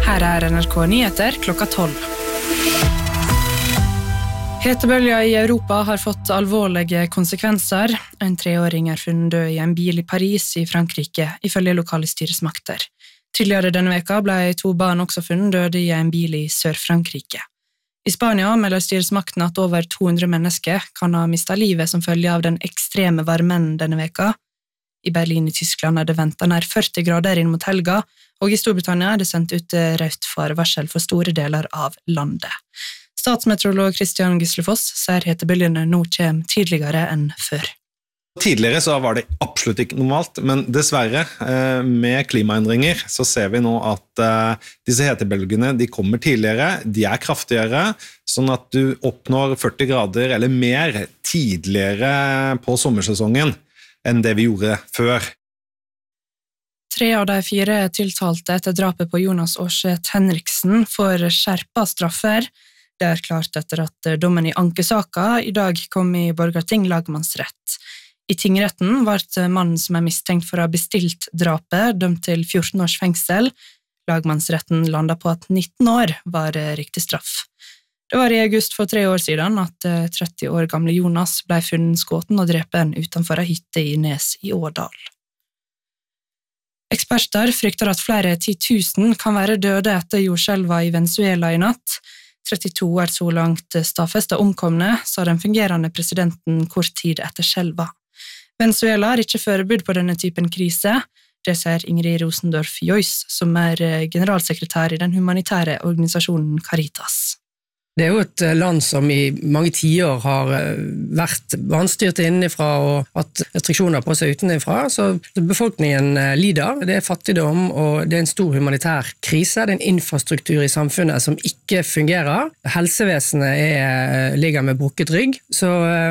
Her NRK Nyheter klokka 12. Hetebølja I Europa har fått alvorlige konsekvenser. En 3-åring funnet død I en bil I Paris I Frankrike, ifølge lokale styresmakter. Tidligere denne veka ble 2 barn også funnet døde I en bil I Sør-Frankrike. I Spania melder styresmakten at over 200 mennesker kan ha mistet livet som følge av den ekstreme varmen denne veka. I Berlin I Tyskland det ventet nær 40 grader inn mot helga, og I Storbritannia det sendt ut rødt varsel for store deler av landet. Statsmeteorolog Christian Gislefoss sier hetebølgene nå kommer tidligere enn før. Tidligere så var det absolutt ikke normalt, men dessverre med klimaendringer så ser vi nå at disse hetebølgene de kommer tidligere, de kraftigere, sånn at du oppnår 40 grader eller mer tidligere på sommersesongen enn det vi gjorde før. 3 av de 4 tiltalte etter drapet på Jonas Aarseth Henriksen får skjerpet straffer. Det klart etter at dommen I ankesaka I dag kom I Borgarting lagmannsrett. I tingretten var mannen som mistenkt for å ha bestilt drapet, dømt til 14 års fengsel. Lagmannsretten landet på at 19 år var riktig straff. Det var I august for 3 år siden at 30 år gamle Jonas ble funnet skåten og drepen utenfor en hytte I Nes I Årdal. Eksperter frykter at flere 10 000 kan være døde etter jordskjelva I Venezuela I natt. 32 så langt stadfestet omkomne, sa den fungerende presidenten kort tid etter skjelva. Venezuela ikke forberedt på denne typen krise, det sier Ingrid Rosendorff Joyce, som generalsekretær I den humanitære organisasjonen Caritas. Det jo et land som I mange tiår har vært vanstyrt innenfra og hatt restriksjoner på seg utenfra, så befolkningen lider. Det fattigdom, og det en stor humanitær krise. Det en infrastruktur I samfunnet som ikke fungerer. Helsevesenet ligger med brukket rygg, så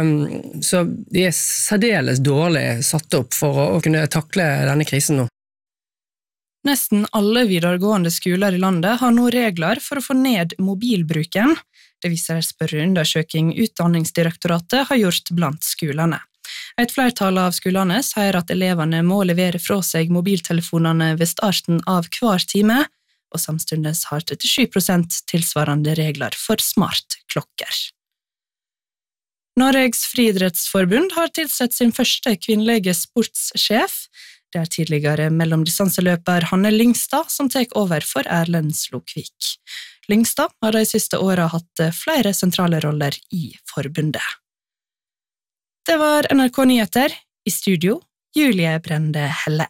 de særdeles dårlig satt opp for å kunne takle denne krisen nå. Nesten alle videregående skoler I landet har nå regler for å få ned mobilbruken. Det viser spørreundersøking Utdanningsdirektoratet har gjort blant skolene. Et flertall av skolene sier at elevene må levere fra seg mobiltelefonene ved starten av hver time, og samtidig har 37% tilsvarende regler for smartklokker. Norges Friidrettsforbund har tilsett sin første kvinnelige sportssjef. Det tidligere mellomdistanseløper Hanne Lyngstad som tek over for Erlend Slokvik. Lyngstad har de siste årene hatt flere sentrale roller I forbundet. Det var NRK Nyheter. I studio, Julie Brende Helle.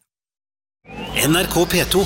NRK P2.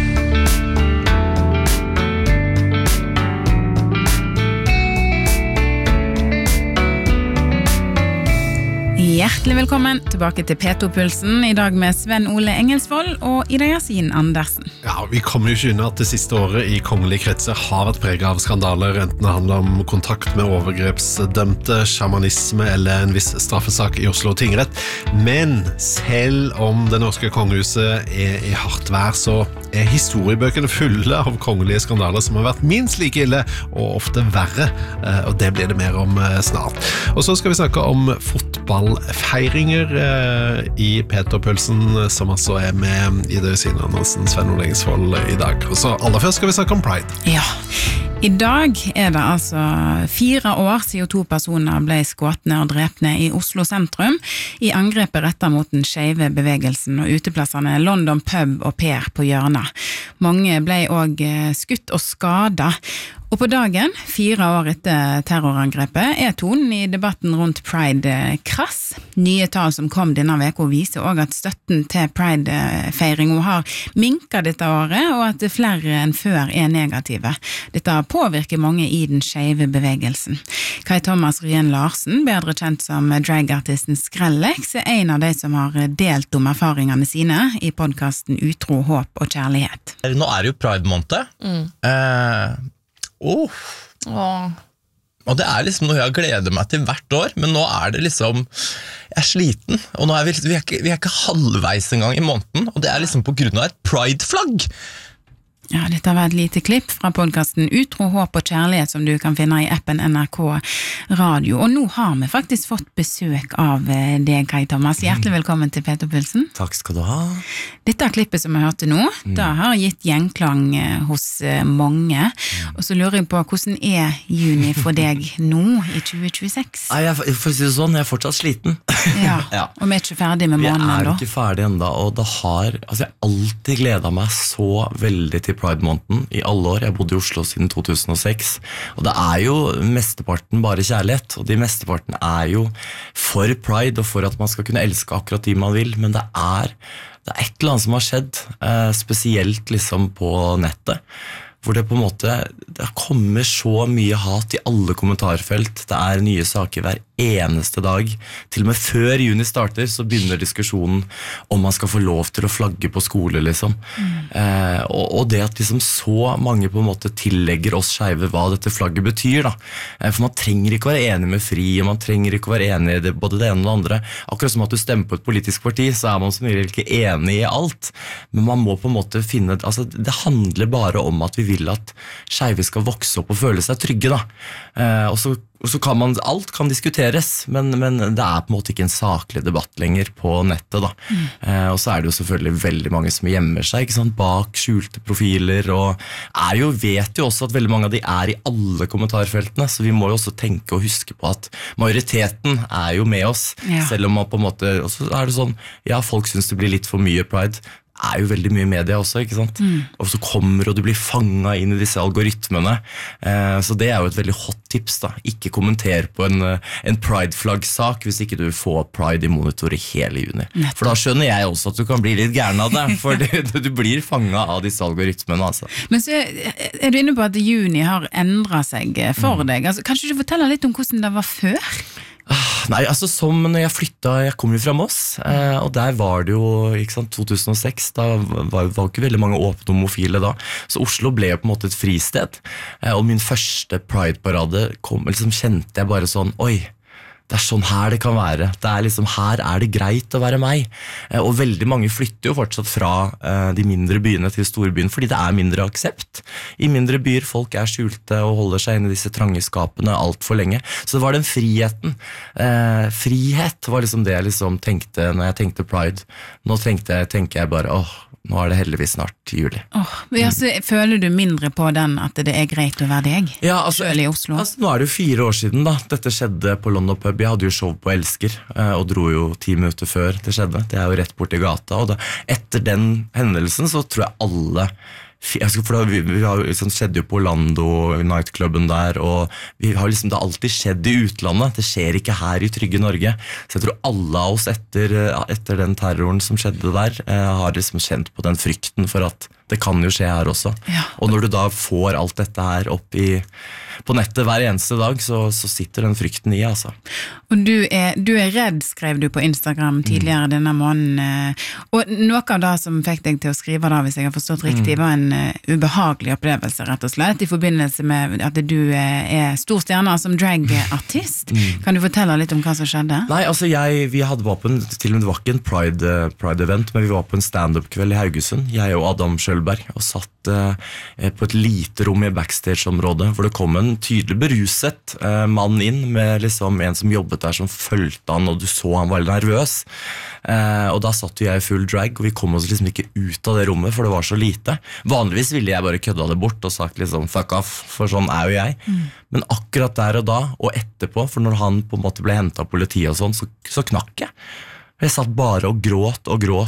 Hjertelig velkommen tilbake til P2-pulsen, I dag med Sven Ole Engelsvold og Ida Yasin Andersen. Ja, vi kommer jo ikke unna at det siste året I kongelige kretser har vært preget av skandaler, enten det handler om kontakt med overgrepsdømte, shamanisme eller en viss straffesak I Oslo tingrett. Men selv om det norske kongehuset I hardt vær, så historiebøkene fulle av kongelige skandaler som har vært minst like ille og ofte verre, og det blir det mer om snart. Og så skal vi snakke om fotballfeiringer I P2-pulsen, som altså med Ida Yasin Andersen, Sven Ole Engelsvold I dag. Og så aller først skal vi snakke om Pride. Ja, I dag det altså 4 år siden 2 personer ble skåtne og drepne I Oslo sentrum I angrepet rettet mot den skeive bevegelsen og uteplassene London Pub og Per på hjørnet. Mange ble også skutt og skadet. Og på dagen, 4 år etter terrorangrepet, tonen I debatten rundt Pride krass. Nye tall som kom denne veka viser også at støtten til Pride-feiringen har minket dette året, og at flere enn før negative. Dette påvirker mange I den skeive bevegelsen. Kai Thomas Rien Larsen, bedre kjent som dragartisten Skrellex, en av de som har delt om erfaringene sine I podcasten Utro, håp og kjærlighet. Nå det jo Pride-måned. Og det liksom noe jeg gleder meg til hvert år, men nå det liksom, jeg sliten, og nå vi ikke halvveis en gang I måneden, og det liksom på grunn av et Pride-flagg. Ja, dette var et lite klipp fra podcasten Utro, håp og kjærlighet som du kan finne i appen NRK Radio. Og nå har vi faktisk fått besøk av deg, Kai Thomas. Hjertelig velkommen til P2-pulsen. Takk skal du ha. Dette klippet som vi hørte nå, det har gitt gjenklang hos mange. Og så lurer jeg på, hvordan er juni for deg nå i 2026? Nei, for å si det sånn, jeg er fortsatt sliten. Ja, og vi er ikke ferdig med måneden da. Vi er ikke ferdig enda, og det har, jeg har alltid gledet meg så veldig til Pride-måneden i alle år. Jeg bodde i Oslo siden 2006, og det er jo mesteparten bare kjærlighet, og de mesteparten er jo for Pride, og for at man skal kunne elske akkurat de man vil, men det er et eller annet som har skjedd, spesielt liksom på nettet, hvor det på en måte, det kommer så mye hat i alle kommentarfelt, det er nye saker hver eneste dag, til og med før juni starter, så begynner diskusjonen om man skal få lov til å flagge på skole, liksom. Og det at liksom så mange på en måte tillegger oss skeive hva dette flagget betyr, da. For man trenger ikke være enig med FRI, og man trenger ikke være enig i både det ene og det andre. Akkurat som at du stemmer på et politisk parti, så er man som regel ikke enig i alt. Men man må på en måte finne, altså det handler bare om at vi vil at skeive skal vokse opp og føle seg trygge, da. Og så kan alt kan diskuteres, men det er på en måte ikke en saklig debatt lenger på nettet, da. Og så er det jo selvfølgelig veldig mange som gjemmer seg, ikke sant, bak skjulte profiler, og vet jo også at veldig mange av de er i alle kommentarfeltene, så vi må jo også tenke og huske på at majoriteten er jo med oss, selv om man på en måte, og så er det sånn, ja, folk synes det blir litt for mye Pride, er jo veldig mye media også, ikke sant? Og så kommer og du blir fanget inn i disse algoritmene, så det er jo et veldig hot tips da, ikke kommenter på en Pride-flaggsak hvis ikke du får Pride i monitor i hele juni. For da skjønner jeg også at du kan bli litt gæren av det, for du blir fanget av disse algoritmene, altså. Men så er du inne på at juni har endret seg for deg, altså, kanskje du forteller litt om hvordan det var før? Nei, altså som når jeg flyttet, jeg kom jo fra Moss, og der var det jo, ikke sant, 2006, da var ikke veldig mange åpne homofile da, så Oslo ble jo på en måte et fristed, og min første Pride-parade liksom kjente jeg bare sånn, oi, det er sånn her det kan være, det er liksom, her er det greit å være meg, og veldig mange flytter jo fortsatt fra de mindre byene til storbyen, fordi det er mindre aksept. I mindre byer, folk er skjulte og holder seg inne i disse trange skapene alt for lenge, så det var den friheten. Frihet var liksom det jeg liksom tenkte når jeg tenkte Pride. Nå tenker jeg bare, nå er det heldigvis snart juli. Føler du mindre på den at det er greit å være deg? Ja, selv i Oslo? Nå er det jo 4 år siden da, dette skjedde på London Pub. Jeg hadde jo show på Elsker, og dro jo 10 minutter før det skjedde. Det er jo rett bort i gata, og etter den hendelsen så tror jeg alle, for det skjedde jo på Orlando nightclubben der, og det har alltid skjedd i utlandet, det skjer ikke her i trygge Norge, så jeg tror alle av oss etter den terroren som skjedde der, har liksom kjent på den frykten for at det kan jo skje her også, og når du da får alt dette her opp på nettet hver eneste dag, så sitter den frykten i, altså. Og du er redd, skrev du på Instagram tidligere denne måneden, og noe av det som fikk deg til å skrive da, hvis jeg har forstått riktig, var en ubehagelig opplevelse, rett og slett, i forbindelse med at du er stor stjerne som drag-artist. Kan du fortelle litt om hva som skjedde? Nei, altså vi hadde var på til og med det var ikke en Pride-event, men vi var på en stand-up-kveld i Haugesund, jeg og Adam Schølberg, og satt på et lite rom i backstage-området, hvor det kom en tydelig beruset mann inn, med liksom en som jobbet der som følte han, og du så han var veldig nervøs, og da satt jo jeg i full drag, og vi kom oss liksom ikke ut av det rommet, for det var så lite. Vanligvis ville jeg bare kødda det bort, og sagt liksom fuck off, for sånn er jo jeg. Men akkurat der og da, og etterpå, for når han på en måte ble hentet av politiet og sånn, så knakk jeg. Jeg satt bare og gråt,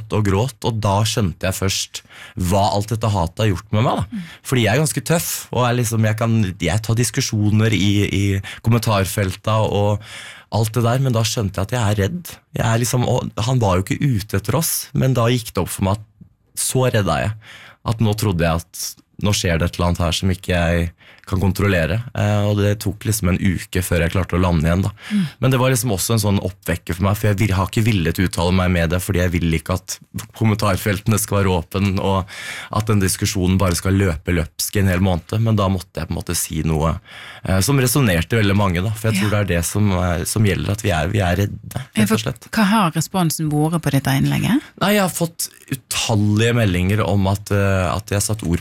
og da skjønte jeg først hva alt dette hatet har gjort med meg da. Fordi jeg er ganske tøff, og jeg tar diskusjoner i kommentarfelta og alt det der, men da skjønte jeg at jeg er redd. Og han var jo ikke ute etter oss, men da gikk det opp for meg at så redd er jeg. At nå trodde jeg at nå skjer det et eller annet her som ikke jeg kan kontrollere, og det tok liksom en uke før jeg klarte å lande igjen da. Men det var liksom også en sånn oppvekker for meg, for jeg har ikke villet uttale meg med det, fordi jeg vil ikke at kommentarfeltene skal være åpen, og at den diskusjonen bare skal løpe løpsk en hel måned, men da måtte jeg på en måte si noe som resonerte veldig mange da, for jeg tror det er det som gjelder, at vi er redde, rett og slett. Hva har responsen vært på dette innlegget? Nei, jeg har fått utallige meldinger om at jeg har satt ord på det veldig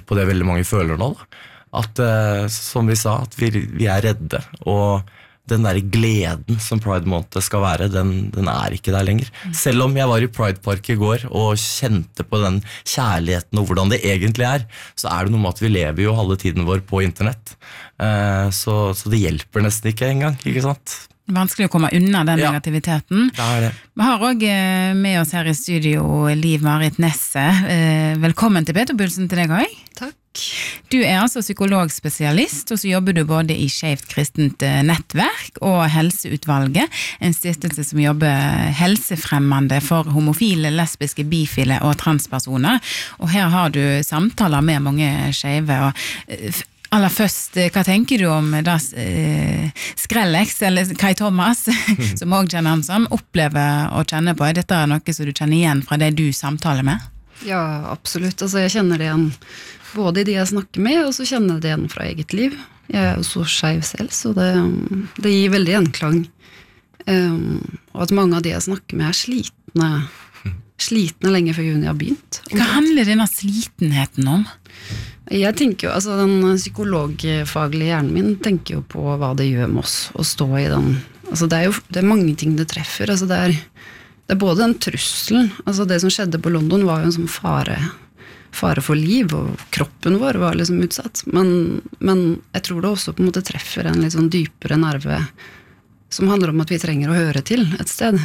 veldig mange føler nå, da. At, som vi sa, at vi redde, og den der gleden som Pride måned skal være, den ikke der lenger. Selv om jeg var i Pride Park i går og kjente på den kjærligheten og hvordan det egentlig så det noe med at vi lever jo halve tiden vår på internett. Så det hjelper nesten ikke engang, ikke sant? Vanskelig å komme unna den negativiteten. Det. Vi har også med oss her i studio Liv-Marit Nesse. Velkommen til Petopulsen til deg også. Takk. Du altså psykologspesialist, og så jobber du både i Skjevt kristent nettverk og Helseutvalget, en stiftelse som jobber helsefremmende for homofile, lesbiske, bifile og transpersoner. Og her har du samtaler med mange skjeve, og aller først, hva tenker du om da Skrellex, eller Kai Thomas, som også kjenner han som, opplever å kjenne på? Dette noe som du kjenner igjen fra det du samtaler med? Ja, absolutt. Altså, jeg kjenner det igjen både i de jeg snakker med, og så kjenner jeg det igjen fra eget liv. Jeg jo så skeiv selv, så det gir veldig gjenklang. Og at mange av de jeg snakker med slitne lenge før juni har begynt. Hva handler denne slitenheten om? Jeg tenker jo, altså den psykologfaglige hjernen min tenker jo på hva det gjør med oss å stå i den. Altså det er mange ting det treffer. Altså det er både den trusselen, altså det som skjedde på London var jo en sånn fare for liv, og kroppen vår var liksom utsatt. Men jeg tror det også på en måte treffer en litt sånn dypere nerve som handler om at vi trenger å høre til et sted.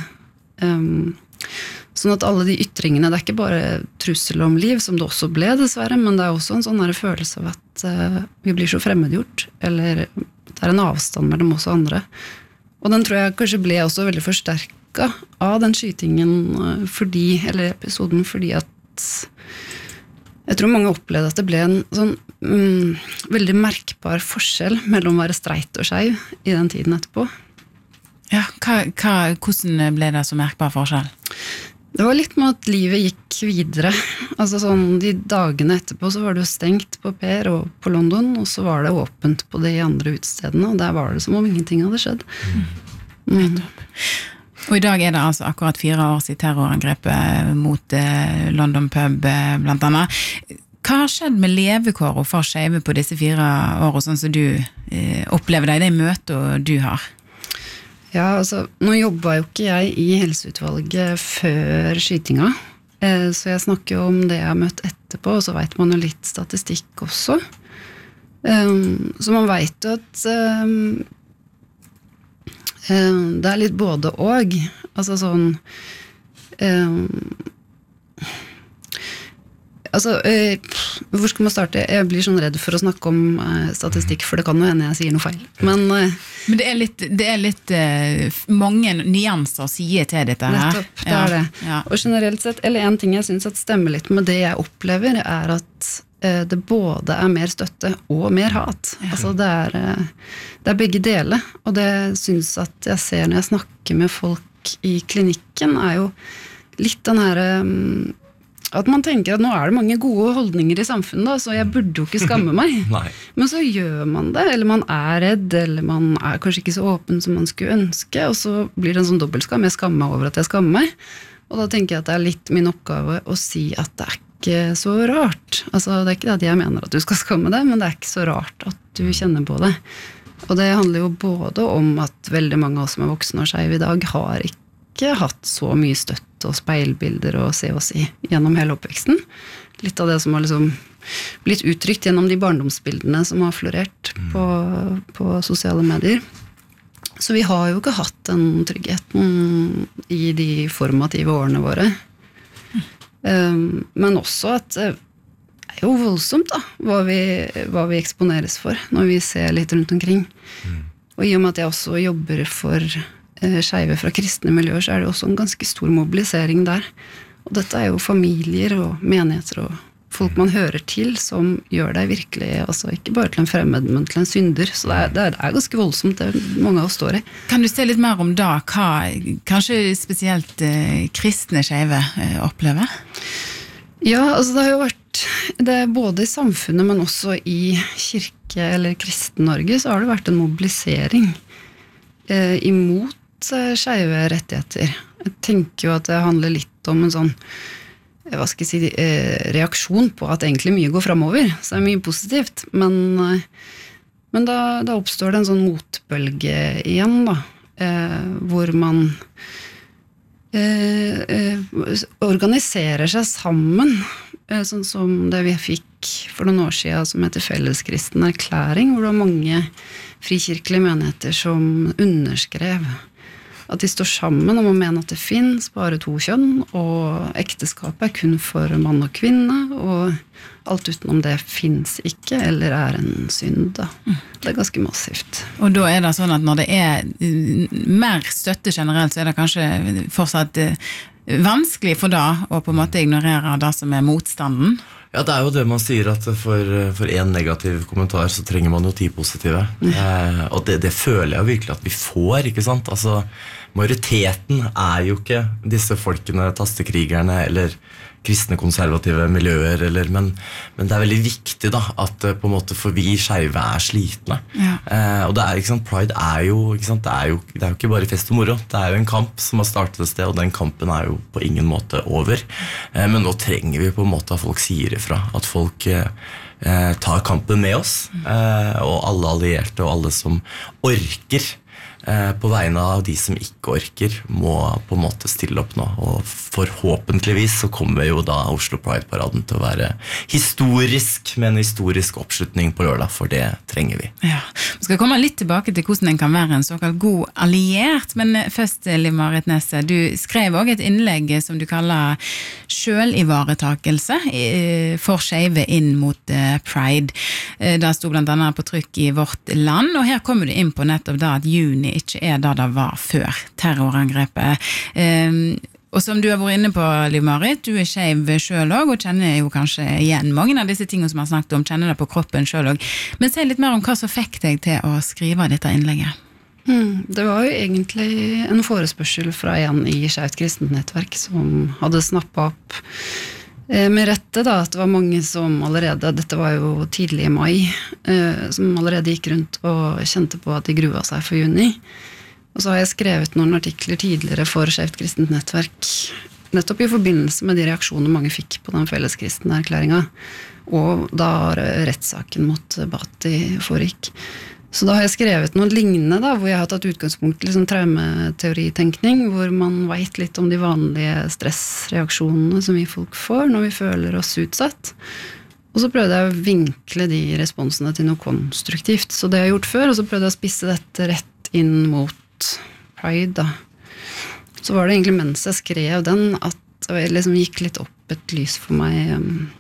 Sånn at alle de ytringene, det er ikke bare trussel om liv, som det også ble dessverre, men det er også en sånn her følelse av at vi blir så fremmedgjort, eller det er en avstand mellom oss og andre. Og den tror jeg kanskje ble også veldig forsterket av den skytingen eller episoden, fordi at jeg tror mange opplevde at det ble en sånn veldig merkbar forskjell mellom å være streit og skeiv i den tiden etterpå. Ja, hvordan ble det så merkbar forskjell? Det var litt med at livet gikk videre. Altså sånn, de dagene etterpå så var det jo stengt på Per og på London, og så var det åpent på de andre utstedene, og der var det som om ingenting hadde skjedd. Og i dag det altså akkurat 4 år siden terrorangrepet mot London Pub, blant annet. Hva har skjedd med levekåret for skeive på disse 4 årene, sånn som du opplever det i det møtet du har? Ja, altså, nå jobbet jo ikke jeg i Helseutvalget før skytinga, så jeg snakker jo om det jeg har møtt etterpå, og så vet man jo litt statistikk også. Så man vet jo at det litt både og, altså sånn hvor skal man starte? Jeg blir sånn redd for å snakke om statistikk, for det kan jo hende jeg sier noe feil. Men det litt mange nyanser å si til dette her. Nettopp, det det. Ja. Og generelt sett, eller en ting jeg synes at stemmer litt med det jeg opplever, at det både mer støtte og mer hat. Ja. Altså det begge deler, og det synes at jeg ser når jeg snakker med folk i klinikken, jo litt den her at man tenker at nå det mange gode holdninger i samfunnet, da, så jeg burde jo ikke skamme meg. Men så gjør man det, eller man redd, eller man kanskje ikke så åpen som man skulle ønske, og så blir det en sånn dobbeltskam. Jeg skammer meg over at jeg skammer meg, og da tenker jeg at det litt min oppgave å si at det ikke så rart. Altså, det ikke det at jeg mener at du skal skamme deg, men det ikke så rart at du kjenner på det. Og det handler jo både om at veldig mange av oss som voksne og skeive i dag har ikke hatt så mye støtte og speilbilder og se og si gjennom hele oppveksten. Litt av det som har liksom blitt uttrykt gjennom de barndomsbildene som har florert på sosiale medier. Så vi har jo ikke hatt den tryggheten i de formative årene våre. Men også at det jo voldsomt da, hva vi eksponeres for når vi ser litt rundt omkring. Og i og med at jeg også jobber for skeive fra kristne miljøer, så det også en ganske stor mobilisering der. Og dette jo familier og menigheter og folk man hører til som gjør deg virkelig, altså ikke bare til en fremmed, men til en synder. Så det ganske voldsomt, det mange av oss står i. Kan du se litt mer om da, hva kanskje spesielt kristne skeive opplever? Ja, altså det har jo vært, det både i samfunnet, men også i kirke eller kristen-Norge, så har det vært en mobilisering imot skeive rettigheter. Jeg tenker jo at det handler litt om en sånn hva skal jeg si, reaksjon på at egentlig mye går fremover, så det mye positivt, men da oppstår det en sånn motbølge igjen da, hvor man organiserer seg sammen, sånn som det vi fikk for noen år siden som heter Felleskristen erklæring, hvor det var mange frikirkelige menigheter som underskrev at de står sammen om å mene at det finnes bare 2 kjønn, og ekteskapet kun for mann og kvinne, og alt utenom det finnes ikke, eller en synd. Da. Det ganske massivt. Og da det sånn at når det mer støtte generelt, så det kanskje fortsatt vanskelig for da å på en måte ignorere det som motstanden? Ja, det jo det man sier, at for en negativ kommentar så trenger man jo 10 positive. Og det føler jeg virkelig at vi får, ikke sant? Altså, majoriteten jo ikke disse folkene, tastekrigerne, eller kristne konservative miljøer, men det veldig viktig da, at på en måte for vi skeive slitne. Ja. Og det ikke sant, Pride jo, ikke sant, det jo ikke bare fest og moro, det jo en kamp som har startet et sted, og den kampen jo på ingen måte over. Men nå trenger vi på en måte at folk sier ifra, at folk tar kampen med oss, og alle allierte og alle som orker på vegne av de som ikke orker, må på en måte stille opp nå, og forhåpentligvis så kommer jo da Oslo Pride-paraden til å være historisk, med en historisk oppslutning på lørdag, for det trenger vi. Ja, vi skal komme litt tilbake til hvordan den kan være en såkalt god alliert, men først Liv Marit Nesse, du skrev også et innlegg som du kaller «Sjølivaretakelse» for skeive inn mot Pride. Det sto blant annet på trykk i Vårt Land, og her kommer du inn på nettopp da at juni ikke det det var før terrorangrepet. Og som du har vært inne på, Liv Marit, du skeiv selv også, og kjenner jo kanskje igjen mange av disse tingene som jeg har snakket om, kjenner det på kroppen selv også. Men si litt mer om hva som fikk deg til å skrive dette innlegget. Det var jo egentlig en forespørsel fra en i Skeivt Kristent Nettverk som hadde snappet opp med rette da, at det var mange som allerede, dette var jo tidlig i mai, som allerede gikk rundt og kjente på at de grua seg for juni. Og så har jeg skrevet noen artikler tidligere for Skeivt Kristent Nettverk, nettopp i forbindelse med de reaksjonene mange fikk på den felleskristne erklæringen, og da rettssaken mot Bhatti foregikk. Så da har jeg skrevet noe lignende da, hvor jeg har tatt utgangspunkt i liksom traumeteoritenkning, hvor man vet litt om de vanlige stressreaksjonene som vi folk får når vi føler oss utsatt. Og så prøvde jeg å vinkle de responsene til noe konstruktivt. Så det har jeg gjort før, og så prøvde jeg å spisse dette rett inn mot Pride da. Så var det egentlig mens jeg skrev den, at det liksom gikk litt opp et lys for meg,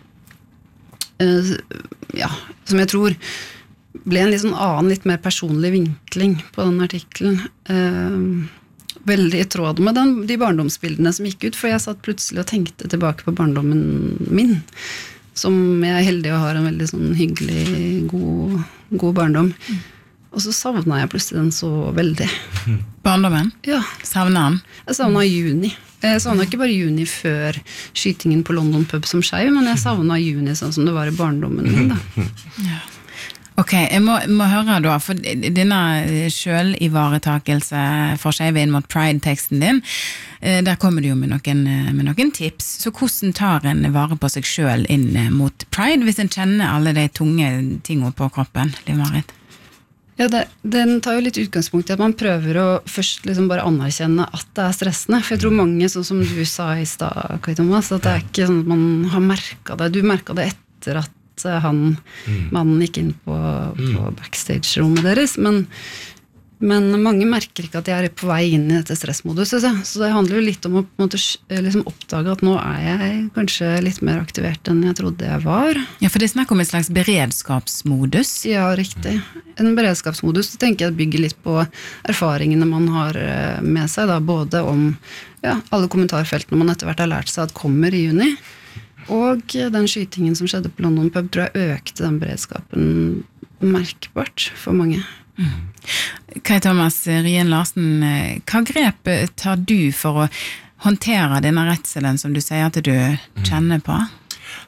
ja, som jeg tror ble en litt sånn annen, litt mer personlig vinkling på den artikkelen. Veldig i tråd med de barndomsbildene som gikk ut, for jeg satt plutselig og tenkte tilbake på barndommen min, som jeg er heldig og har en veldig sånn hyggelig, god barndom. Og så savnet jeg plutselig den så veldig. Barndommen? Ja. Savnet den? Jeg savnet juni. Jeg savnet ikke bare juni før skytingen på London pub som skeiv, men jeg savnet juni sånn som det var i barndommen min da. Ja. Ok, jeg må høre da, for denne sjølivaretakelse for skeive inn mot Pride-teksten din, der kommer du jo med noen tips. Så hvordan tar en vare på seg selv inn mot Pride, hvis en kjenner alle de tunge tingene på kroppen, Liv Marit? Ja, den tar jo litt utgangspunkt i at man prøver å først liksom bare anerkjenne at det stressende, for jeg tror mange, sånn som du sa i stad, Kai Thomas, at det ikke sånn at man har merket det. Du merket det etter at mannen gikk inn på backstage-rommet deres, men mange merker ikke at de på vei inn i dette stressmoduset, så det handler jo litt om å på en måte, liksom oppdage at nå jeg kanskje litt mer aktivert enn jeg trodde jeg var. Ja, for det snakker om en slags beredskapsmodus. Ja, riktig. En beredskapsmodus, det tenker jeg bygger litt på erfaringene man har med seg, da, både om alle kommentarfeltene man etter hvert har lært seg at kommer i juni, og den skytingen som skjedde på London pub, tror jeg økte den beredskapen merkbart for mange. Kai Thomas Rien Larsen, hva grep tar du for å håndtere denne redselen som du sier at du kjenner på?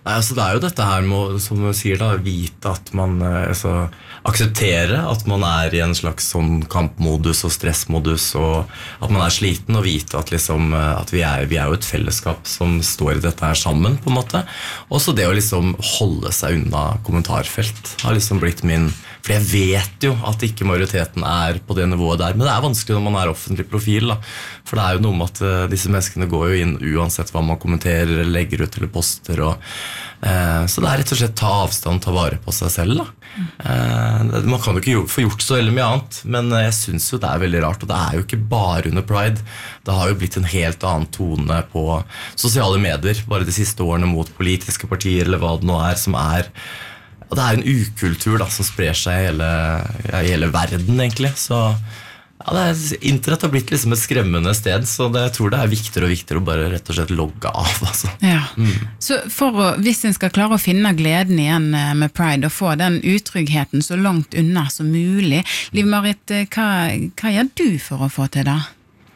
Nei, altså det jo dette her med, som du sier da, vite at man akseptere at man i en slags sånn kampmodus og stressmodus, og at man sliten, og vite at, liksom, at vi jo et fellesskap som står i dette her sammen, på en måte. Og så det å liksom holde seg unna kommentarfelt har liksom blitt min, for jeg vet jo at ikke majoriteten på det nivået der, men det vanskelig når man offentlig profil, da. For det jo noe med at disse menneskene går jo inn uansett hva man kommenterer, eller legger ut eller poster, så det rett og slett ta avstand, ta vare på seg selv, da. Man kan jo ikke få gjort så veldig mye annet, men jeg synes jo det veldig rart, og det jo ikke bare under Pride. Det har jo blitt en helt annen tone på sosiale medier, bare de siste årene mot politiske partier, eller hva det nå som og det en ukultur da, som sprer seg i hele verden, egentlig. Så ja, internett har blitt liksom et skremmende sted, så jeg tror det viktigere og viktigere å bare rett og slett logge av. Altså. Ja. Så hvis en skal klare å finne gleden igjen med Pride, og få den utryggheten så langt unna som mulig, Liv-Marit, hva gjør du for å få til det?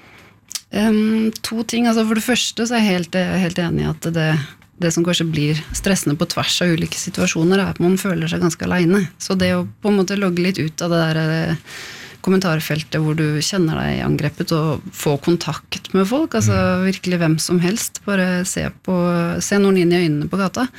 2 ting. Altså for det første så jeg helt enig i at det som kanskje blir stressende på tvers av ulike situasjoner at man føler seg ganske alene. Så det å på en måte logge litt ut av det der kommentarfeltet hvor du kjenner deg angrepet og få kontakt med folk, altså virkelig hvem som helst, bare se noen inn i øynene på gata.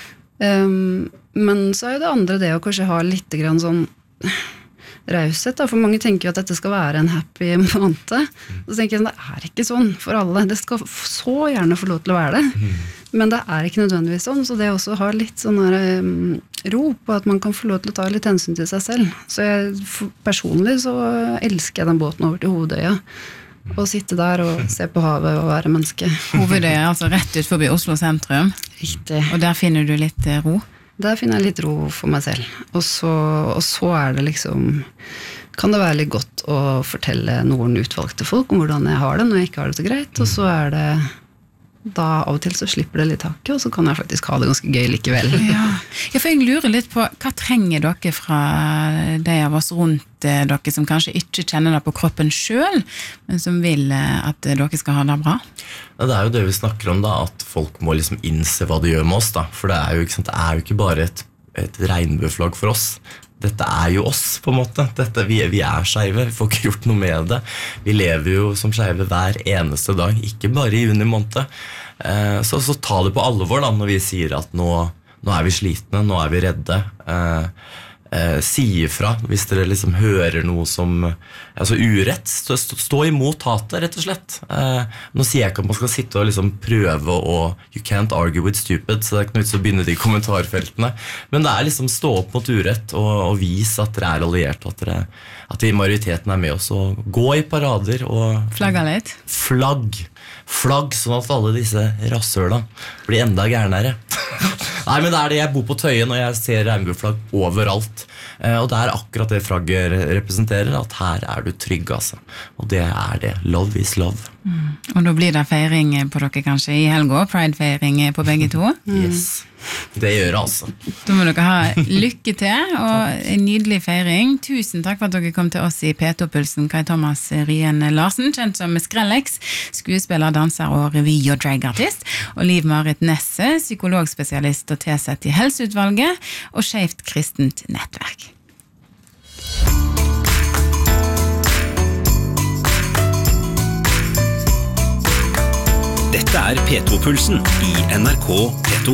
Men så det andre det å kanskje ha litt grann sånn raushet, da, for mange tenker jo at dette skal være en happy måned. Så tenker jeg, det ikke sånn for alle. Det skal så gjerne få lov til å være det. Men det ikke nødvendigvis sånn, så det også ha litt sånn ro på at man kan få lov til å ta litt hensyn til seg selv. Så personlig så elsker jeg den båten over til Hovedøya. Å sitte der og se på havet og være menneske. Hovedøya altså rett ut forbi Oslo sentrum. Riktig. Og der finner du litt ro? Der finner jeg litt ro for meg selv. Og så det liksom, kan det være litt godt å fortelle noen utvalgte folk om hvordan jeg har det når jeg ikke har det så greit, og så det da av og til så slipper det litt taket, og så kan jeg faktisk ha det ganske gøy likevel. Ja, for jeg lurer litt på, hva trenger dere fra de av oss rundt dere som kanskje ikke kjenner det på kroppen selv, men som vil at dere skal ha det bra? Ja, det jo det vi snakker om da, at folk må liksom innse hva det gjør med oss da, for det jo ikke sant, det jo ikke bare et regnbueflagg for oss. Dette jo oss, på en måte. Vi skeive, vi får ikke gjort noe med det. Vi lever jo som skeive hver eneste dag, ikke bare i juni måned. Så ta det på alvor da, når vi sier at nå vi slitne, nå vi redde. Si ifra hvis dere liksom hører noe som altså urett, stå imot hatet rett og slett. Nå sier jeg ikke at man skal sitte og liksom prøve you can't argue with stupid, så det ikke noe ut til å begynne de kommentarfeltene, men det liksom stå opp mot urett og vise at dere alliert, at majoriteten med oss, og gå i parader og flagge litt. Flagg, sånn at alle disse rasshøla blir enda gærnere. Nei, men det det jeg bor på Tøyen, og jeg ser regnbueflagg overalt. Og det akkurat det flagget representerer, at her du trygg, altså. Og det det. Love is love. Og da blir det feiring på dere kanskje i helga, Pride-feiring på begge to? Yes, det gjør det altså. Da må dere ha lykke til, og en nydelig feiring. Tusen takk for at dere kom til oss i P2-pulsen, Kai Thomas Ryen Larsen, kjent som Skrellex, skuespiller, danser og revy- og dragartist, og Liv-Marit Nesse, psykologspesialist og tilsett i Helseutvalget, og Skjevt Kristent Nettverk. Dette P2-pulsen i NRK P2.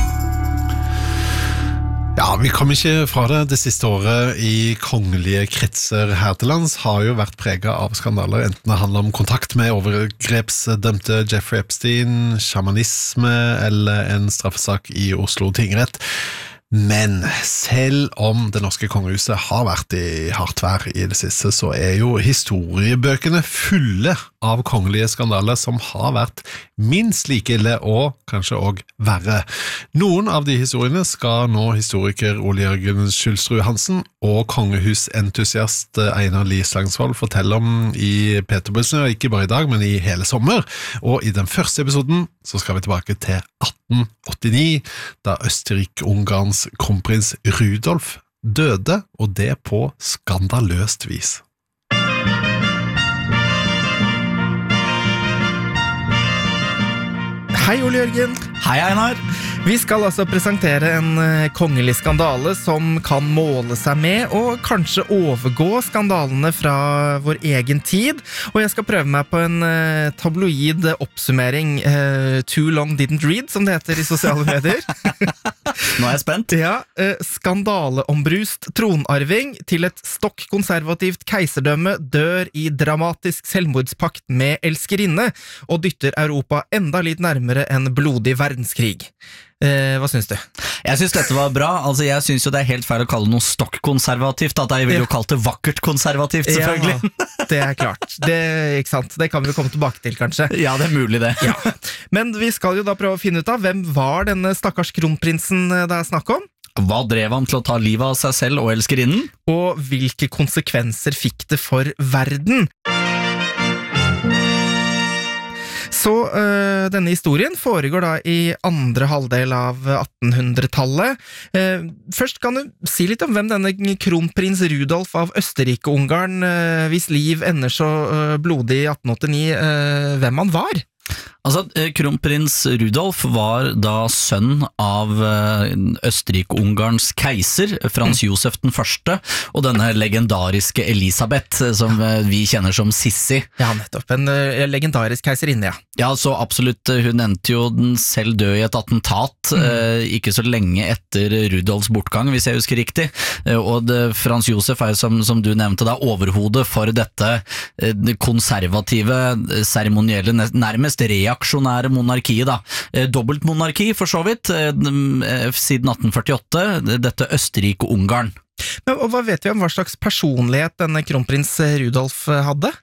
Ja, vi kom ikke fra det. Det siste året i kongelige kretser her til lands har jo vært preget av skandaler, enten det handler om kontakt med overgrepsdømte Jeffrey Epstein, sjamanisme eller en straffesak i Oslo tingrett. Men selv om det norske kongehuset har vært i hardt vær i det siste, så jo historiebøkene fulle av kongelige skandaler som har vært minst like ille og kanskje også verre. Noen av de historiene skal nå historiker Ole Jørgen Skjulsrud Hansen og kongehusentusiast Einar Lie Slagsvold fortelle om i P2-pulsen, ikke bare i dag, men i hele sommer. Og i den første episoden så skal vi tilbake til 1889, da Østerrike-Ungarns kronprins Rudolf døde, og det på skandaløst vis. Hei Ole Jørgen. Hei Einar. Vi skal altså presentere en kongelig skandale som kan måle seg med og kanskje overgå skandalene fra vår egen tid. Og jeg skal prøve meg på en tabloid oppsummering. Too long didn't read, som det heter i sosiale medier. Nå er jeg spent. Ja, skandaleombrust tronarving til et stokkkonservativt keiserdømme dør i dramatisk selvmordspakt med elskerinne og dytter Europa enda litt nærmere en blodig verdenskrig. Hva synes du? Jeg synes dette var bra. Altså, jeg synes jo det er helt feil å kalle noe stokkkonservativt. At jeg ville jo kalt det vakkert konservativt, selvfølgelig. Ja, det er klart. Ikke sant? Det kan vi jo komme tilbake til, kanskje. Ja, det er mulig det. Ja. Men vi skal jo da prøve å finne ut av hvem var denne stakkars kronprinsen det er snakk om? Hva drev han til å ta livet av seg selv og elskerinnen? Og hvilke konsekvenser fikk det for verden? Så denne historien foregår da i andre halvdel av 1800-tallet. Først kan du si litt om hvem denne kronprins Rudolf av Østerrike-Ungarn, hvis liv ender så blodig i 1889, hvem han var? Altså, kronprins Rudolf var da sønn av Østerrike-Ungarns keiser, Frans Josef den første, og denne legendariske Elisabeth, som vi kjenner som Sissi. Ja, nettopp. En legendarisk keiserinne, ja. Ja, så absolutt. Hun endte jo den selv død i et attentat, ikke så lenge etter Rudolfs bortgang, hvis jeg husker riktig. Og Frans Josef er jo, som du nevnte, da overhodet for dette konservative, seremonielle, nærmest reaksjonære monarkiet da. Dobbeltmonarki for så vidt, siden 1848, dette Østerrike-Ungarn. Men hva vet vi om hva slags personlighet denne kronprins Rudolf hadde?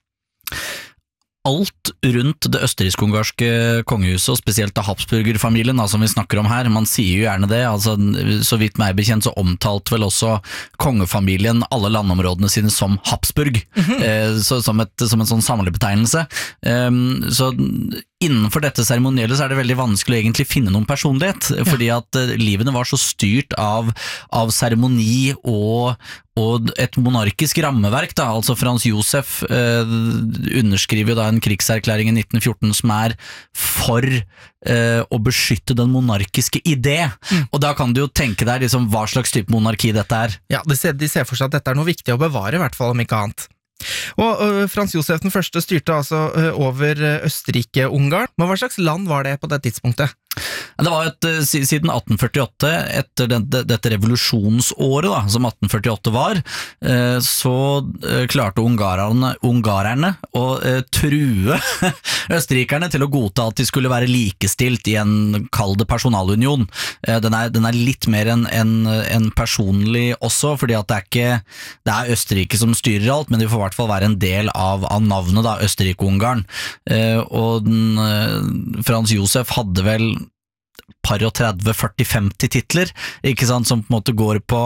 Alt rundt det østerriksk-ungarske kongehuset, og spesielt da Habsburger-familien, som vi snakker om her, man sier jo gjerne det, altså så vidt meg bekjent så omtalte vel også kongefamilien alle landområdene sine som Habsburg, så som en sånn samlebetegnelse. Så innenfor dette seremonielle så er det veldig vanskelig å egentlig finne noen personlighet, fordi at livene var så styrt av seremoni og et monarkisk rammeverk da, altså Frans Josef underskriver da en krigserklæring i 1914 som er for å beskytte den monarkiske idé, og da kan du jo tenke deg liksom, hva slags type monarki dette er. Ja, de ser for seg at dette er noe viktig å bevare, i hvert fall om ikke annet. Og Frans Josef den første styrte altså over Østerrike-Ungarn, men hva slags land var det på det tidspunktet? Det var siden 1848, etter dette revolusjonsåret da, som 1848 var, så klarte ungarerne å true østerrikerne til å godta at de skulle være likestilt i en kald personalunion. Den er litt mer enn personlig også, fordi at det er Østerrike som styrer alt, men de får i hvert fall være en del av navnet da, Østerrike-Ungarn. Og Frans Josef hadde vel par og 30, 40, 50 titler, ikke sant, som på en måte går på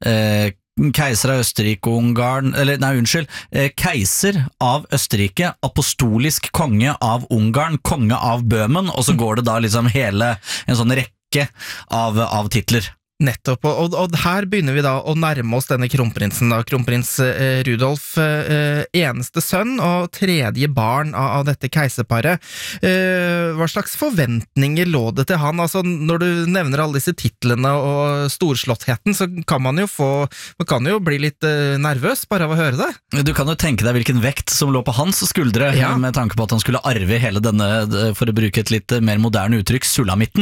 keiser av Østerrike-Ungarn, keiser av Østerrike, apostolisk konge av Ungarn, konge av Bøhmen, og så går det da liksom hele en sånn rekke av titler. Nettopp, og her begynner vi da å nærme oss denne kronprinsen da, kronprins Rudolf, eneste sønn og tredje barn av dette keiserparet. Hva slags forventninger lå det til han? Altså, når du nevner alle disse titlene og storslåttheten, så kan man jo bli litt nervøs bare av å høre det. Du kan jo tenke deg hvilken vekt som lå på hans skuldre, ja. Med tanke på at han skulle arve hele denne, for å bruke et litt mer moderne uttrykk, sulamitten,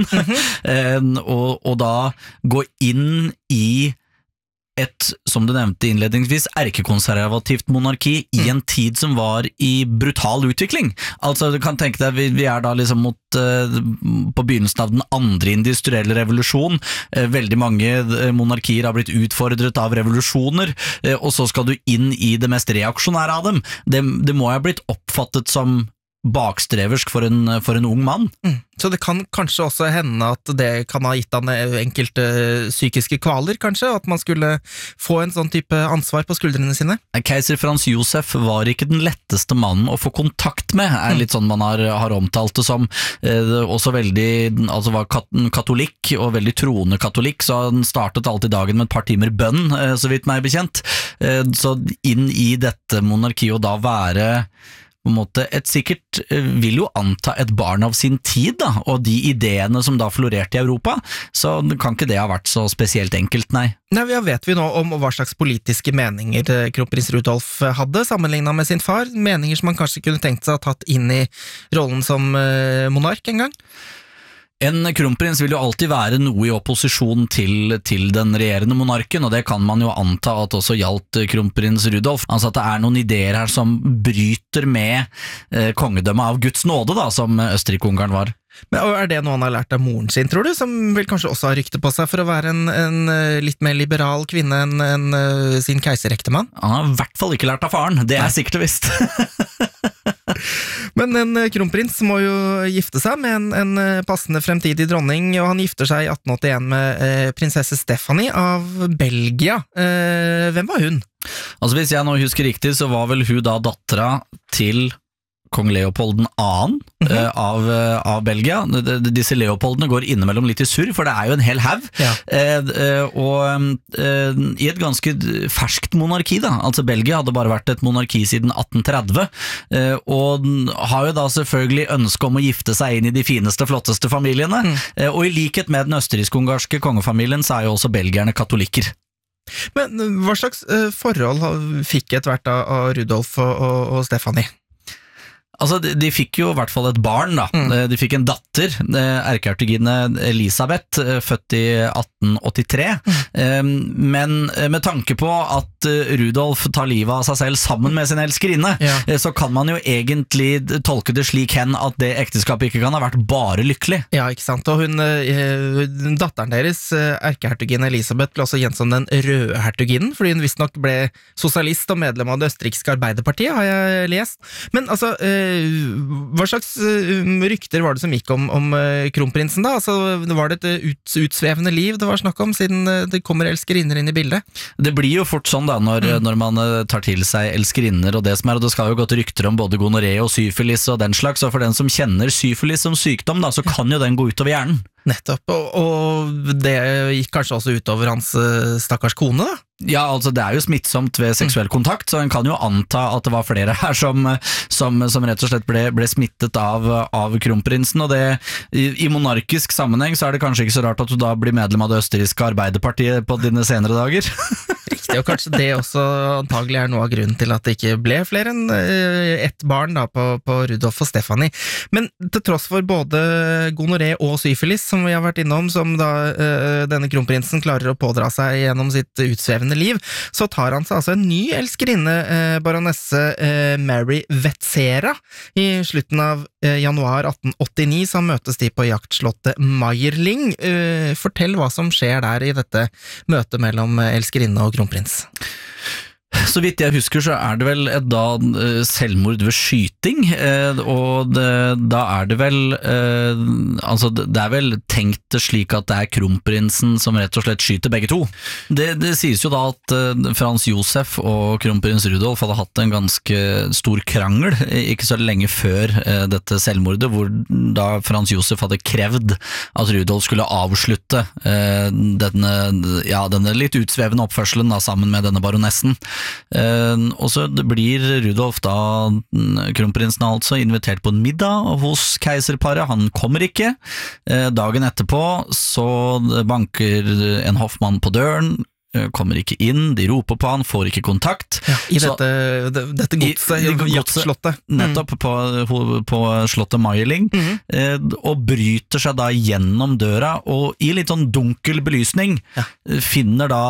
og da gå inn i et, som du nevnte innledningsvis, erkekonservativt monarki i en tid som var i brutal utvikling. Altså, du kan tenke deg, vi er da liksom på begynnelsen av den andre industrielle revolusjon. Veldig mange monarkier har blitt utfordret av revolusjoner, og så skal du inn i det mest reaksjonære av dem. Det må ha blitt oppfattet som bakstreversk for en ung mann. Så det kan kanskje også hende at det kan ha gitt han enkelte psykiske kvaler, kanskje, at man skulle få en sånn type ansvar på skuldrene sine? Keiser Frans Josef var ikke den letteste mannen å få kontakt med, er litt sånn man har omtalt det som. Også veldig, altså var katolikk, og veldig troende katolikk, så han startet alltid dagen med et par timer bønn, så vidt meg bekjent. Så inn i dette monarkiet, og da være på en måte sikkert vil jo anta et barn av sin tid da, og de ideene som da florerte i Europa, så kan ikke det ha vært så spesielt enkelt, nei. Nei, ja, vet vi nå om hva slags politiske meninger kronprins Rudolf hadde, sammenlignet med sin far, meninger som han kanskje kunne tenkt seg å ha tatt inn i rollen som monark en gang? En kronprins vil jo alltid være noe i opposisjon til den regjerende monarken, og det kan man jo anta at også gjaldt kronprins Rudolf. Altså at det noen ideer her som bryter med kongedømmet av Guds nåde, da, som Østerrike-Ungarn var. Men det noe han har lært av moren sin, tror du, som vel kanskje også har rykte på seg for å være en litt mer liberal kvinne enn sin keiserektemann? Han har i hvert fall ikke lært av faren, det sikkert og visst. Men en kronprins må jo gifte seg med en passende fremtidig dronning, og han gifter seg i 1881 med prinsesse Stephanie av Belgia. Hvem var hun? Altså hvis jeg nå husker riktig, så var vel hun da dattera til kong Leopold 2. Av Belgia. Disse Leopoldene går innimellom litt i surr, for det jo en hel haug. Ja. I et ganske ferskt monarki da, altså Belgia hadde bare vært et monarki siden 1830, og har jo da selvfølgelig ønske om å gifte seg inn i de fineste, flotteste familiene, og i likhet med den østerriksk-ungarske kongefamilien så jo også belgierne katolikker. Men hva slags forhold fikk etter hvert av Rudolf og Stephanie? Altså, de fikk jo i hvert fall et barn da. De fikk en datter, erkehertugine Elisabeth, født i 1883, men med tanke på at Rudolf tar livet av seg selv sammen med sin elskerinne, så kan man jo egentlig tolke det slik hen at det ekteskapet ikke kan ha vært bare lykkelig. Ja, ikke sant, og datteren deres, erkehertugine Elisabeth, ble også kjent som den røde hertuginen, fordi hun visstnok ble sosialist og medlem av det østerrikske Arbeiderpartiet, har jeg lest. Men altså, hva slags rykter var det som gikk om kronprinsen da? Altså, var det et utsvevende liv det var snakk om, siden det kommer elskerinner inn i bildet? Det blir jo fort sånn da, når man tar til seg elskerinner og det som og det skal jo gått rykter om både gonoré og syfilis og den slags, og for den som kjenner syfilis som sykdom da, så kan jo den gå utover hjernen. Nettopp, og det gikk kanskje også utover hans stakkars kone da? Ja, altså det jo smittsomt ved seksuell kontakt, så en kan jo anta at det var flere her som rett og slett ble smittet av kronprinsen, og det i monarkisk sammenheng så det kanskje ikke så rart at du da blir medlem av det østerrikske Arbeiderpartiet på dine senere dager. Riktig, og kanskje det også antagelig noe av grunnen til at det ikke ble flere enn ett barn da på Rudolf og Stephanie. Men til tross for både gonoré og syfilis, som vi har vært innom, som da denne kronprinsen klarer å pådra seg gjennom sitt utsvevende liv, så tar han seg altså en ny elskerinne, baronesse Mary Vetsera, i slutten av januar 1889, så møtes de på jaktslottet Meierling. Fortell hva som skjer der i dette møtet mellom elskerinne og kronprins. Så vidt jeg husker så det vel da selvmord ved skyting, og da det vel altså det vel tenkt slik at det kronprinsen som rett og slett skyter begge to. Det sies jo da at Frans Josef og kronprins Rudolf hadde hatt en ganske stor krangel ikke så lenge før dette selvmordet, hvor da Frans Josef hadde krevd at Rudolf skulle avslutte denne litt utsvevende oppførselen da, sammen med denne baronessen. Og så blir Rudolf da, kronprinsen altså, invitert på en middag hos keiserparet. Han kommer ikke. Dagen etterpå så banker en hoffmann på døren, kommer ikke inn, de roper på han, får ikke kontakt. Ja, i dette godset, jaktslottet. Nettopp, på slottet Meierling, og bryter seg da gjennom døra, og i litt sånn dunkel belysning finner da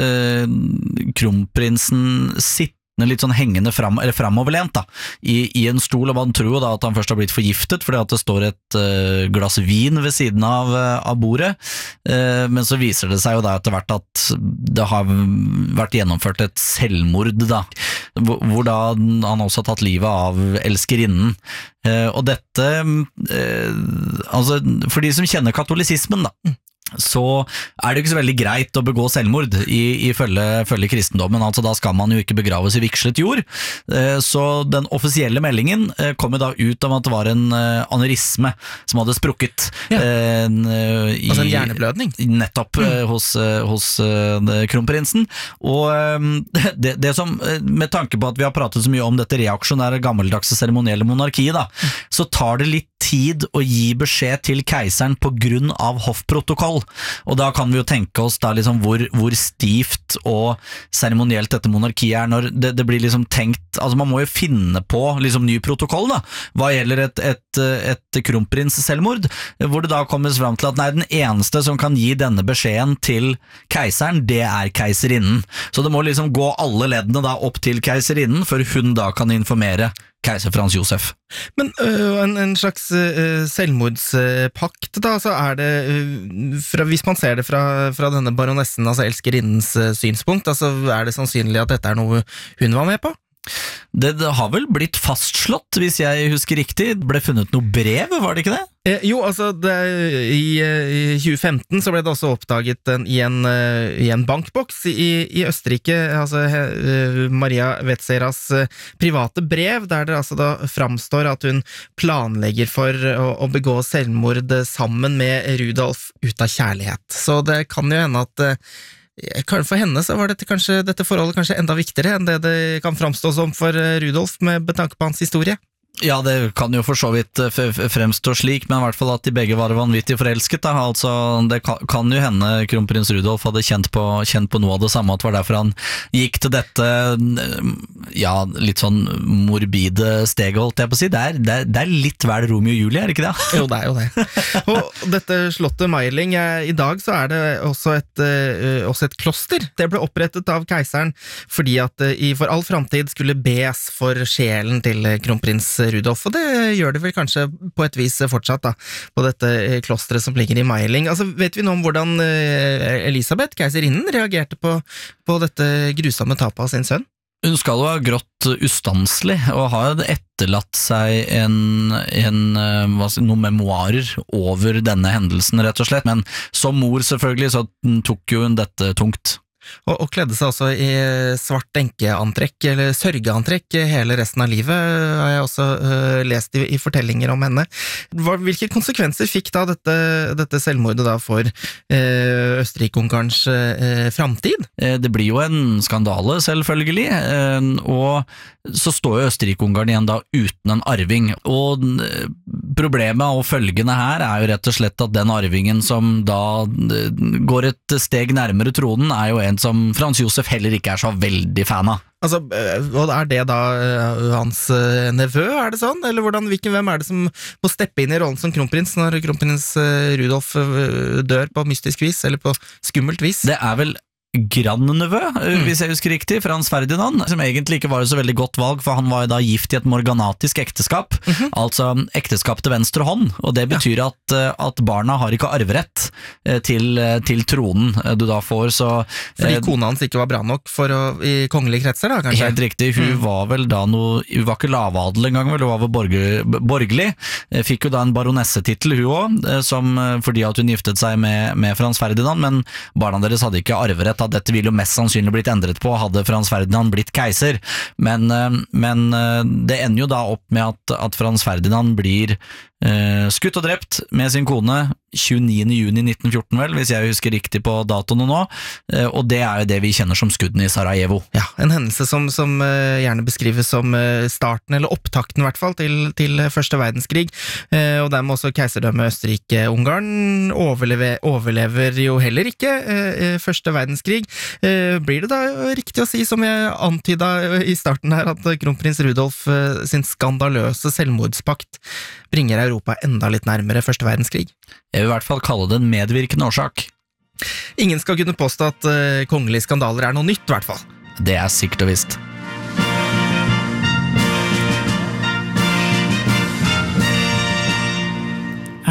kronprinsen sitt litt sånn hengende framoverlent da, i en stol, og man tror da at han først har blitt forgiftet, fordi at det står et glass vin ved siden av bordet, men så viser det seg jo da etter hvert at det har vært gjennomført et selvmord da, hvor da han også har tatt livet av elskerinnen. Og dette, altså for de som kjenner katolisismen da, så det jo ikke så veldig greit å begå selvmord ifølge kristendommen, altså da skal man jo ikke begraves i vigslet jord. Så den offisielle meldingen kom jo da ut av at det var en aneurisme som hadde sprukket. Altså en hjerneblødning? Nettopp, hos kronprinsen. Og det som, med tanke på at vi har pratet så mye om dette reaksjonære gammeldagse seremonielle monarkiet da, så tar det litt tid å gi beskjed til keiseren på grunn av hoffprotokoll. Og da kan vi jo tenke oss da liksom hvor stivt og seremonielt dette monarkiet når det blir liksom tenkt, altså man må jo finne på liksom ny protokoll da, hva gjelder et kronprins selvmord, hvor det da kommer fram til at nei, den eneste som kan gi denne beskjeden til keiseren, det keiserinnen. Så det må liksom gå alle leddene da opp til keiserinnen, før hun da kan informere keiser Frans Josef. Men en slags selvmordspakt da, så det hvis man ser det fra denne baronessen, altså elskerinnens synspunkt, altså det sannsynlig at dette noe hun var med på? Det har vel blitt fastslått, hvis jeg husker riktig. Det ble funnet noe brev, var det ikke det? Jo, altså i 2015 så ble det også oppdaget i en bankboks i Østerrike, altså Maria Vetseras private brev, der det altså da framstår at hun planlegger for å begå selvmord sammen med Rudolf ut av kjærlighet. Så det kan jo hende at for henne så var dette forholdet kanskje enda viktigere enn det kan framstå som for Rudolf med betanke på hans historie. Ja, det kan jo for så vidt fremstå slik, men i hvert fall at de begge var vanvittig forelsket da. Altså, det kan jo hende kronprins Rudolf hadde kjent på noe av det samme, at det var derfor han gikk til dette litt sånn morbide steget, holdt jeg på å si. Det er litt vel Romeo og Julie, det ikke det? Jo, det jo det. Og dette slottet Mayerling, i dag så det også et kloster. Det ble opprettet av keiseren fordi at for all fremtid skulle bes for sjelen til kronprins Rudolf, og det gjør det vel kanskje på et vis fortsatt da, på dette klosteret som ligger i Mayerling. Altså, vet vi nå om hvordan Elisabeth, keiserinnen, reagerte på dette grusomme tapet av sin sønn? Hun skal jo ha grått ustanselig, og har etterlatt seg noen memoarer over denne hendelsen, rett og slett, men som mor selvfølgelig så tok jo hun dette tungt. Og kledde seg også i svart enkeantrekk, eller sørgeantrekk, hele resten av livet, har jeg også lest i fortellinger om henne. Hvilke konsekvenser fikk da dette selvmordet da for Østerrike-Ungarns framtid? Det blir jo en skandale, selvfølgelig, og så står jo Østerrike-Ungarn igjen da uten en arving, og problemet og følgene her jo rett og slett at den arvingen som da går et steg nærmere tronen jo en som Frans Josef heller ikke så veldig fan av. Altså, og det da hans nevø, det sånn? Eller hvem det som må steppe inn i rollen som kronprins når kronprins Rudolf dør på mystisk vis, eller på skummelt vis? Det vel grandnevø, hvis jeg husker riktig, Frans Ferdinand, som egentlig ikke var et så veldig godt valg, for han var jo da gift i et morganatisk ekteskap, altså ekteskap til venstre hånd, og det betyr at barna har ikke arverett til tronen du da får, så... Fordi kona hans ikke var bra nok i kongelige kretser da, kanskje? Helt riktig, hun var vel da hun var ikke lavadel engang, vel, hun var vel borgerlig, fikk jo da en baronessetitel hun også, fordi at hun giftet seg med Frans Ferdinand, men barna deres hadde ikke arverett. Dette ville jo mest sannsynlig blitt endret på hadde Frans Ferdinand blitt keiser, men det ender jo da opp med at Frans Ferdinand blir skutt og drept med sin kone 29. juni 1914 vel, hvis jeg husker riktig på datoene nå, og det jo det vi kjenner som skuddene i Sarajevo. Ja, en hendelse som gjerne beskrives som starten, eller opptakten i hvert fall, til Første verdenskrig, og dermed også keiserdømmet Østerrike-Ungarn overlever jo heller ikke Første verdenskrig. Blir det da riktig å si, som jeg antydet i starten her, at kronprins Rudolf sin skandaløse selvmordspakt bringer Europa enda litt nærmere Første verdenskrig? Jeg vil i hvert fall kalle det en medvirkende årsak. Ingen skal kunne påstå at kongelige skandaler noe nytt, i hvert fall. Det sikkert og visst.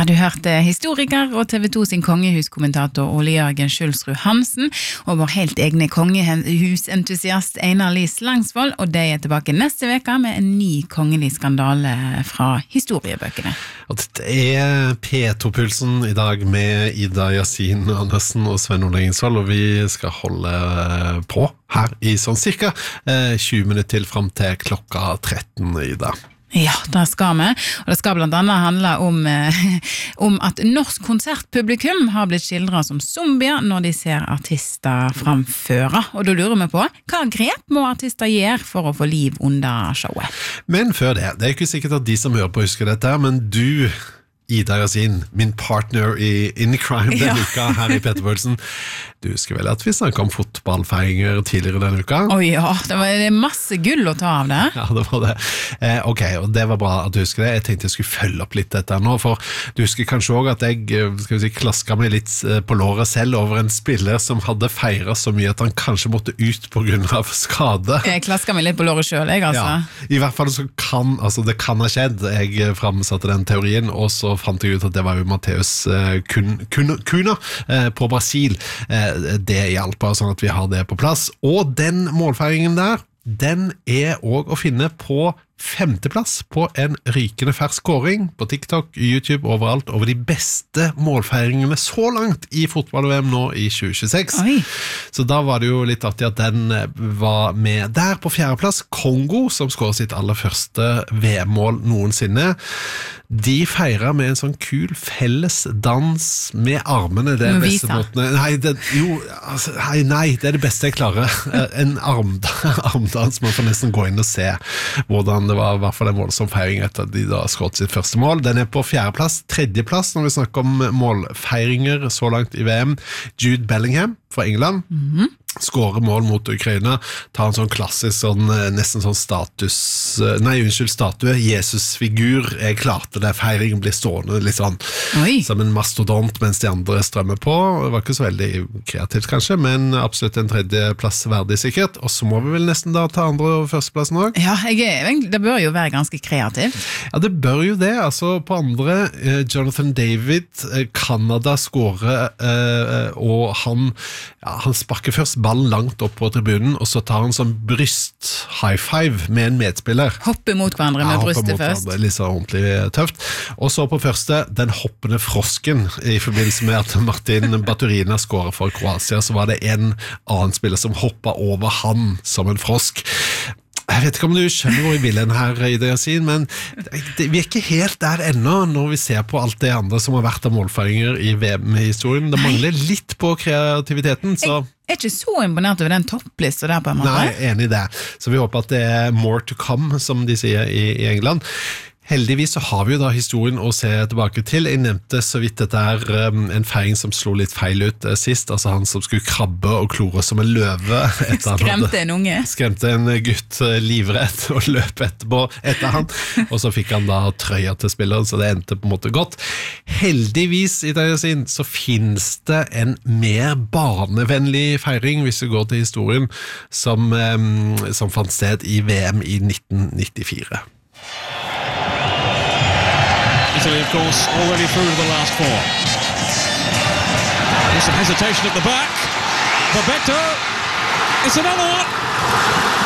Ja, du hørte historiker og TV 2 sin kongehuskommentator Ole Jørgen Skjulsrud Hansen og vår helt egne kongehusentusiast Einar Lis Langsvold, og de tilbake neste veka med en ny kongelig skandale fra historiebøkene. Og dette P2-pulsen i dag med Ida Yasin Andersen og Sven Ole Engesvold, og vi skal holde på her i sånn cirka 20 minutter til frem til klokka 13, Ida. Ja, det skal vi, og det skal blant annet handle om at norsk konsertpublikum har blitt skildret som zombier når de ser artister framføre, og da lurer vi på, hva grep må artister gjøre for å få liv under showet? Men før det er ikke sikkert at de som hører på husker dette, men du, Ida Yasin, min partner in crime denne uka her i P2-pulsen, du husker vel at vi snakket om fotballfeiringer tidligere denne uka? Ja, det var masse gull å ta av det. Ja, det var det. Ok, og det var bra at du husker det. Jeg tenkte jeg skulle følge opp litt dette nå, for du husker kanskje også at jeg klasket meg litt på låret selv over en spiller som hadde feiret så mye at han kanskje måtte ut på grunn av skade. Jeg klasket meg litt på låret selv, altså. Ja, i hvert fall så det kan ha skjedd. Jeg fremsatte den teorien, og så fant jeg ut at det var jo Matheus Cunha på Brasil. Det hjalp bare sånn at vi har det på plass. Og den målfeiringen der, den også å finne på 5. plass på en rykende fersk kåring på TikTok, YouTube, overalt, over de beste målfeiringene så langt i fotball-VM nå i 2026. Oi. Så da var det jo litt artig at den var med der på 4. plass. Kongo, som skåret sitt aller første VM-mål noensinne, de feiret med en sånn kul felles dans med armene. Det beste måten. Nei, det er det beste jeg klarer. En armdans, man får nesten gå inn og se hvordan det var i hvert fall en voldsom feiring etter at de da skåret sitt første mål. Den er på 4. plass, 3. plass når vi snakker om målfeiringer så langt i VM. Jude Bellingham fra England. Skårer mål mot Ukraina, tar en sånn klassisk nesten sånn statue, Jesus-figur. Jeg klarte det, feiringen blir stående litt sånn som en mastodont mens de andre strømmer på. Det var ikke så veldig kreativt kanskje, men absolutt en 3. plass verdig sikkert. Og så må vi vel nesten da ta 2. og 1. plassen også. Ja, det bør jo være ganske kreativt. Ja, det bør jo det. Altså på 2. Jonathan David, Canada skårer, og han sparker først ballen langt opp på tribunen, og så tar han sånn bryst-high five med en medspiller. Hopper mot hverandre med brystet først. Hverandre, litt så ordentlig tøft. Og så på første, den hoppende frosken, i forbindelse med at Martin Baturina skårer for Kroatia, så var det en annen spiller som hoppet over han som en frosk. Jeg vet ikke om du skjønner hvor jeg vil den her, Ida Yasin, men vi ikke helt der ennå når vi ser på alt det andre som har vært av målfeiringer i VM-historien. Det mangler litt på kreativiteten, så... Jeg ikke så imponert over den topplista der på en måte. Nei, enig i det. Så vi håper at det er more to come, som de sier i England. Heldigvis så har vi jo da historien å se tilbake til. Jeg nevnte så vidt dette en feiring som slo litt feil ut sist, altså han som skulle krabbe og klore som en løve. Skremte en unge. Skremte en gutt livrett og løp etter han, og så fikk han da trøya til spilleren, så det endte på en måte godt. Heldigvis, så finnes det en mer barnevennlig feiring, hvis vi går til historien, som fant sted i VM i 1994. Italy, of course, already through to the last 4. There's some hesitation at the back. Bebeto, it's another one.